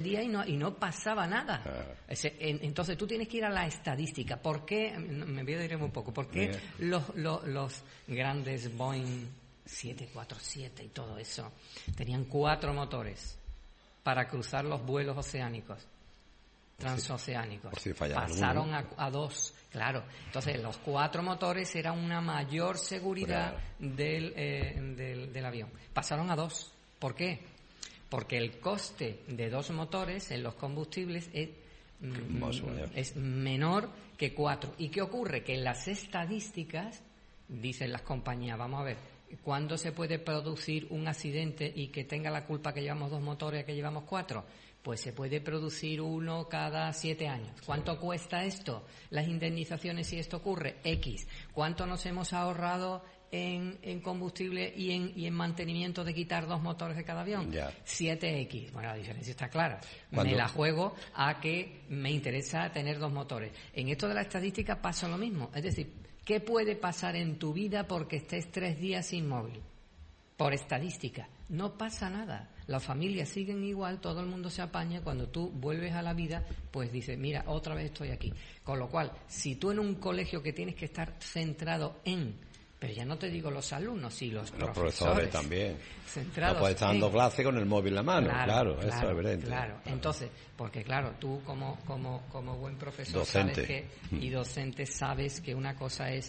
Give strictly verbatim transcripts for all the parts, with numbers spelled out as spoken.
día y no, y no pasaba nada. Ah. Ese, en, entonces tú tienes que ir a la estadística. ¿Por qué? Me voy a decir un poco. ¿Por qué los, los, los grandes Boeing siete cuatro siete y todo eso tenían cuatro motores para cruzar los vuelos oceánicos, transoceánicos? Por si fallaba Pasaron alguno. a, a dos, claro. Entonces los cuatro motores eran una mayor seguridad Claro. del, eh, del, del avión. Pasaron a dos. ¿Por qué? Porque el coste de dos motores en los combustibles es, mm, es menor que cuatro. ¿Y qué ocurre? Que en las estadísticas dicen las compañías, vamos a ver, ¿cuándo se puede producir un accidente y que tenga la culpa que llevamos dos motores que llevamos cuatro? Pues se puede producir uno cada siete años. ¿Cuánto sí. cuesta esto? Las indemnizaciones si esto ocurre, X. ¿Cuánto nos hemos ahorrado en, en combustible y en, y en mantenimiento de quitar dos motores de cada avión? Ya. siete equis. Bueno, la diferencia está clara. ¿Cuándo? Me la juego a que me interesa tener dos motores. En esto de la estadística pasa lo mismo. Es decir, ¿qué puede pasar en tu vida porque estés tres días sin móvil? Por estadística. No pasa nada. Las familias siguen igual, todo el mundo se apaña. Cuando tú vuelves a la vida, pues dices, mira, otra vez estoy aquí. Con lo cual, si tú en un colegio que tienes que estar centrado en, pero ya no te digo los alumnos, sí los, los profesores, profesores también. Centrados no puedes estar dando en... clase con el móvil en la mano, claro, claro, claro, eso es evidente. Claro, entonces, porque claro, tú como como como buen profesor docente. sabes que, y docente sabes que una cosa es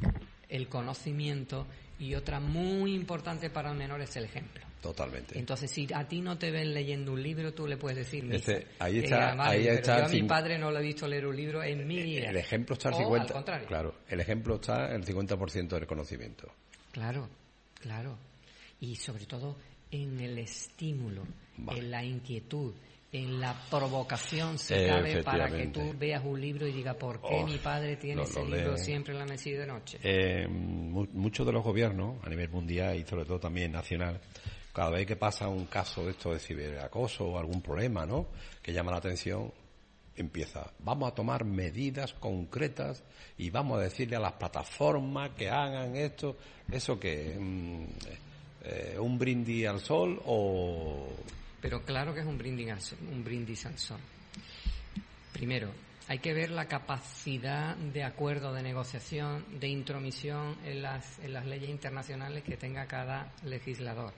el conocimiento y otra muy importante para el menor es el ejemplo. Totalmente. Entonces, si a ti no te ven leyendo un libro, tú le puedes decir misa. Este, ahí Que, está, ah, vale, ahí pero está. Yo a mi cin... padre no lo he visto leer un libro en mi vida. El ejemplo está al o cincuenta. Al contrario. Claro, el ejemplo está el cincuenta por ciento del conocimiento. Claro, claro. Y sobre todo en el estímulo, vale. en la inquietud, en la provocación, si eh, cabe, para que tú veas un libro y digas, ¿por qué oh, mi padre tiene lo, ese lo libro lee. siempre en la mesilla de noche? Eh, mu- muchos de los gobiernos, a nivel mundial y sobre todo también nacional, cada vez que pasa un caso de esto de ciberacoso o algún problema, ¿no?, que llama la atención, empieza, vamos a tomar medidas concretas y vamos a decirle a las plataformas que hagan esto, eso que mm, eh, un brindis al sol o... Pero claro que es un brindis al sol, un brindis al sol. Primero, hay que ver la capacidad de acuerdo, de negociación, de intromisión en las, en las leyes internacionales que tenga cada legislador.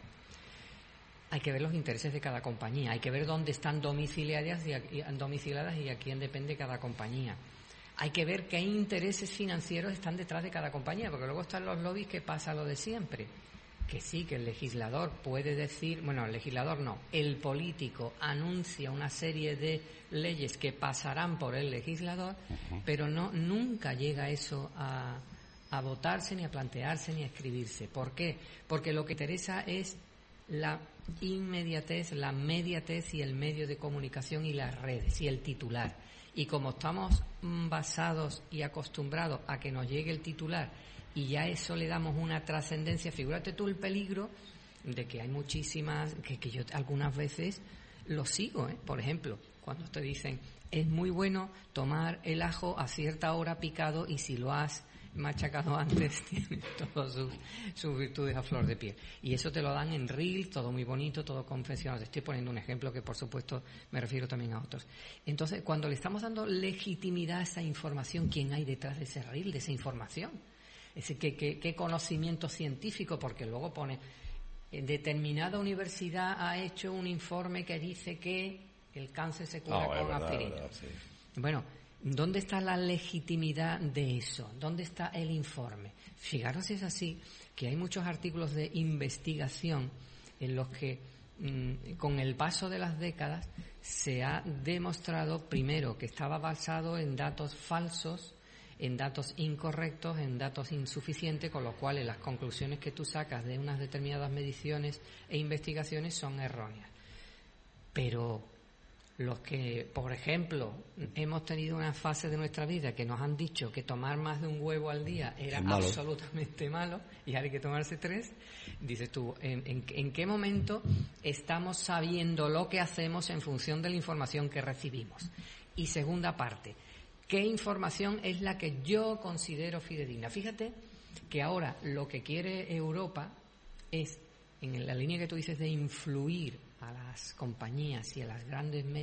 Hay que ver los intereses de cada compañía, hay que ver dónde están domiciliadas y a, y, domiciliadas y a quién depende cada compañía. Hay que ver qué intereses financieros están detrás de cada compañía, porque luego están los lobbies que pasa lo de siempre. Que sí, que el legislador puede decir, bueno, el legislador no, el político anuncia una serie de leyes que pasarán por el legislador, uh-huh. pero no nunca llega eso a, a votarse, ni a plantearse, ni a escribirse. ¿Por qué? Porque lo que interesa es la inmediatez, la mediatez y el medio de comunicación y las redes y el titular. Y como estamos basados y acostumbrados a que nos llegue el titular y ya eso le damos una trascendencia, figúrate tú el peligro de que hay muchísimas, que, que yo algunas veces lo sigo, ¿eh? Por ejemplo, cuando te dicen, es muy bueno tomar el ajo a cierta hora picado y si lo has machacado antes tiene todas sus, sus virtudes a flor de piel. Y eso te lo dan en reel, todo muy bonito, todo confeccionado. Te estoy poniendo un ejemplo que por supuesto me refiero también a otros. Entonces, cuando le estamos dando legitimidad a esa información, ¿quién hay detrás de ese reel, de esa información? Es decir, ¿qué, qué, qué conocimiento científico? Porque luego pone, determinada universidad ha hecho un informe que dice que el cáncer se cura oh, con verdad, aspirina. Verdad, sí. Bueno, ¿dónde está la legitimidad de eso? ¿Dónde está el informe? Fijaros, es así, que hay muchos artículos de investigación en los que, mmm, con el paso de las décadas, se ha demostrado, primero, que estaba basado en datos falsos, en datos incorrectos, en datos insuficientes, con lo cual las conclusiones que tú sacas de unas determinadas mediciones e investigaciones son erróneas. Pero los que, por ejemplo, hemos tenido una fase de nuestra vida que nos han dicho que tomar más de un huevo al día era malo. absolutamente malo y ahora hay que tomarse tres, dices tú, ¿en, en, ¿en qué momento estamos sabiendo lo que hacemos en función de la información que recibimos? Y segunda parte, ¿qué información es la que yo considero fidedigna? Fíjate que ahora lo que quiere Europa es, en la línea que tú dices de influir a las compañías y a las grandes medios,